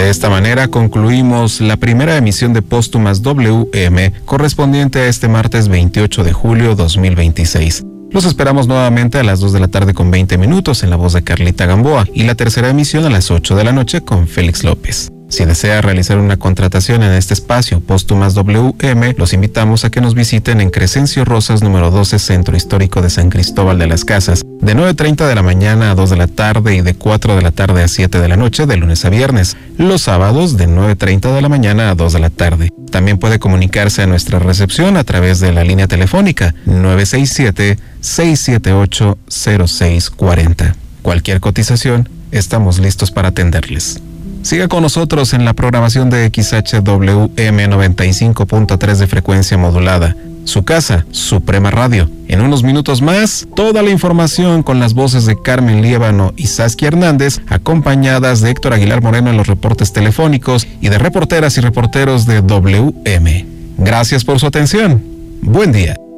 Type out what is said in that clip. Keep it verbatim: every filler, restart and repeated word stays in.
De esta manera concluimos la primera emisión de Póstumas W M correspondiente a este martes veintiocho de julio dos mil veintiséis. Los esperamos nuevamente a las dos de la tarde con veinte minutos en la voz de Carlita Gamboa y la tercera emisión a las ocho de la noche con Félix López. Si desea realizar una contratación en este espacio Póstumas W M, los invitamos a que nos visiten en Crescencio Rosas número doce, Centro Histórico de San Cristóbal de las Casas, de nueve treinta de la mañana a dos de la tarde y de cuatro de la tarde a siete de la noche de lunes a viernes. Los sábados de nueve treinta de la mañana a dos de la tarde. También puede comunicarse a nuestra recepción a través de la línea telefónica nueve seis siete, seis siete ocho, cero seis cuatro cero. Cualquier cotización, estamos listos para atenderles. Siga con nosotros en la programación de X H W M noventa y cinco punto tres de frecuencia modulada. Su casa, Suprema Radio. En unos minutos más, toda la información con las voces de Carmen Liévano y Saskia Hernández, acompañadas de Héctor Aguilar Moreno en los reportes telefónicos y de reporteras y reporteros de W M. Gracias por su atención. Buen día.